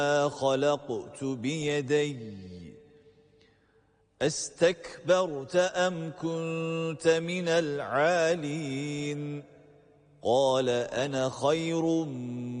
خلقت بيدي أستكبرت أم كنت من العالين قال أنا خير